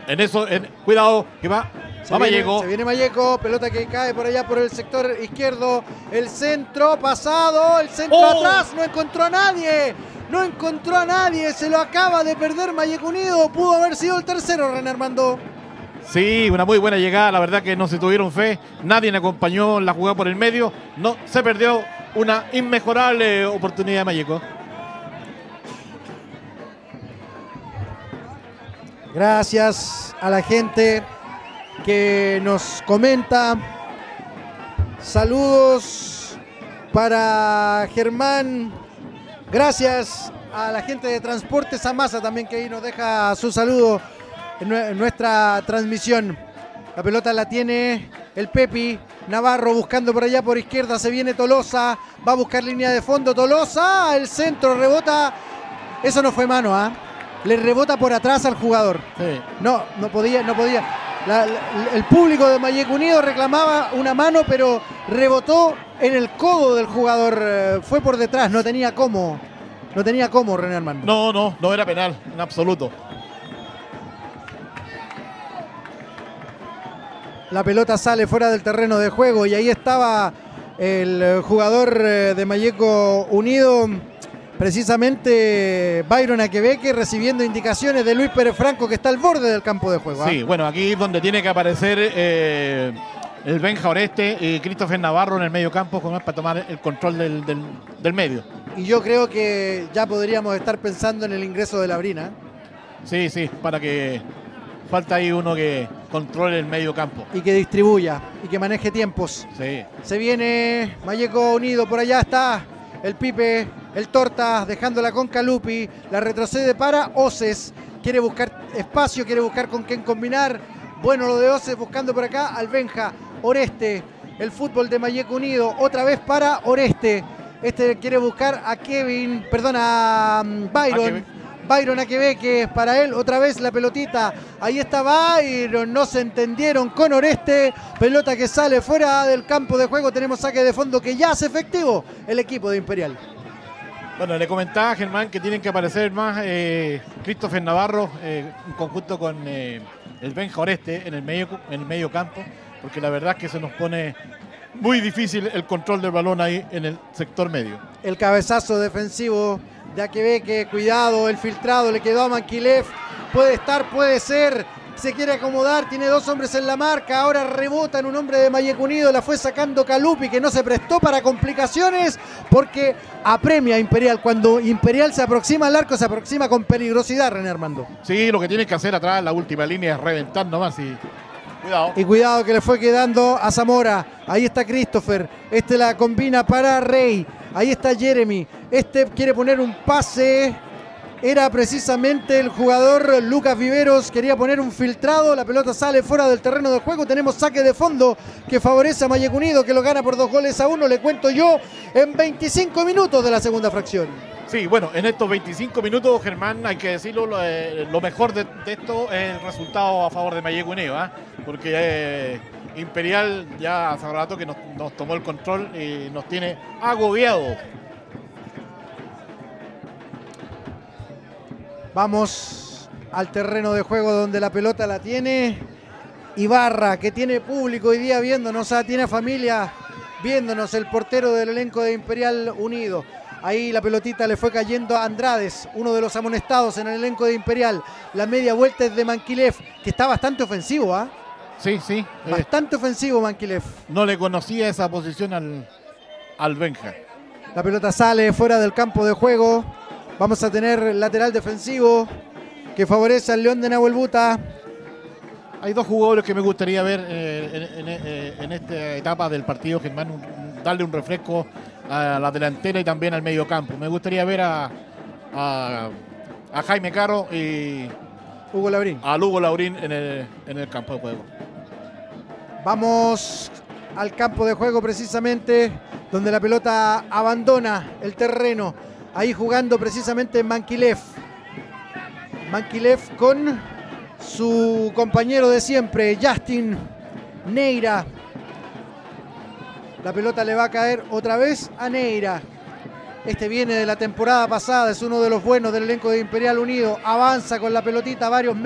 En eso, cuidado, que va Malleco. Se viene Malleco, pelota que cae por allá por el sector izquierdo. El centro pasado, el centro atrás, no encontró a nadie. No encontró a nadie, se lo acaba de perder Malleco Unido. Pudo haber sido el tercero, René Armando. Sí, una muy buena llegada, la verdad que no se tuvieron fe. Nadie le acompañó en la jugada por el medio. No, se perdió una inmejorable oportunidad de Malleco. Gracias a la gente que nos comenta. Saludos para Germán. Gracias a la gente de Transportes Amasa también, que ahí nos deja su saludo en nuestra transmisión. La pelota la tiene el Pepi Navarro buscando por allá por izquierda. Se viene Tolosa, va a buscar línea de fondo. Tolosa, el centro, rebota. Eso no fue mano, ¿ah? Le rebota por atrás al jugador. Sí. No podía. El público de Malleco Unido reclamaba una mano, pero rebotó en el codo del jugador. Fue por detrás, no tenía cómo, René Armando. No era penal, en absoluto. La pelota sale fuera del terreno de juego y ahí estaba el jugador de Malleco Unido, precisamente Byron Aquebeque, recibiendo indicaciones de Luis Pérez Franco, que está al borde del campo de juego. Sí, bueno, aquí es donde tiene que aparecer el Benja Oreste y Christopher Navarro en el medio campo para tomar el control del medio. Y yo creo que ya podríamos estar pensando en el ingreso de Labrina. Sí, para que falta ahí uno que controle el medio campo. Y que distribuya y que maneje tiempos. Sí. Se viene Malleco Unido, por allá está el Pipe, el Torta, dejándola con Calupi, la retrocede para Oces, quiere buscar espacio, quiere buscar con quién combinar. Bueno lo de Oces, buscando por acá al Benja Oreste, el fútbol de Malleco Unido, otra vez para Oreste. Este quiere buscar a Byron Aquebeque, es para él, otra vez la pelotita, ahí está Byron, no se entendieron con Oreste, pelota que sale fuera del campo de juego, tenemos saque de fondo que ya hace efectivo el equipo de Imperial. Bueno, le comentaba a Germán que tienen que aparecer más Christopher Navarro en conjunto con el Benja Oreste en el medio campo, porque la verdad es que se nos pone muy difícil el control del balón ahí en el sector medio. El cabezazo defensivo de Aquebeque, cuidado, el filtrado le quedó a Manquilev, puede ser, se quiere acomodar, tiene dos hombres en la marca, ahora rebota en un hombre de Malleco Unido, la fue sacando Calupi, que no se prestó para complicaciones, porque apremia a Imperial. Cuando Imperial se aproxima al arco, se aproxima con peligrosidad, René Armando. Sí, lo que tiene que hacer atrás, la última línea, es reventar nomás y... Cuidado. Y cuidado que le fue quedando a Zamora. Ahí está Christopher. Este la combina para Rey. Ahí está Jeremy. Este quiere poner un pase. Era precisamente el jugador Lucas Viveros. Quería poner un filtrado. La pelota sale fuera del terreno de juego. Tenemos saque de fondo que favorece a Malleco Unido, que lo gana por 2-1. Le cuento yo en 25 minutos de la segunda fracción. Sí, bueno, en estos 25 minutos, Germán, hay que decirlo, lo mejor de esto es el resultado a favor de Malleco Unido, ¿eh? Porque Imperial ya hace rato que nos tomó el control y nos tiene agobiados. Vamos al terreno de juego donde la pelota la tiene Ibarra, que tiene público hoy día viéndonos, tiene familia viéndonos, el portero del elenco de Imperial Unido. Ahí la pelotita le fue cayendo a Andrades, uno de los amonestados en el elenco de Imperial. La media vuelta es de Manquilev, que está bastante ofensivo, ¿ah? Sí. Bastante ofensivo Manquilev. No le conocía esa posición al Benja. La pelota sale fuera del campo de juego. Vamos a tener lateral defensivo que favorece al León de Nahuel Buta. Hay dos jugadores que me gustaría ver en esta etapa del partido, Germán, darle un refresco a la delantera y también al medio campo. Me gustaría ver a Jaime Caro y Hugo Laurín. A Hugo Laurín en el campo de juego. Vamos al campo de juego precisamente donde la pelota abandona el terreno. Ahí jugando precisamente Manquilev. Manquilev con su compañero de siempre, Justin Neira. La pelota le va a caer otra vez a Neira. Este viene de la temporada pasada, es uno de los buenos del elenco de Imperial Unido. Avanza con la pelotita varios metros.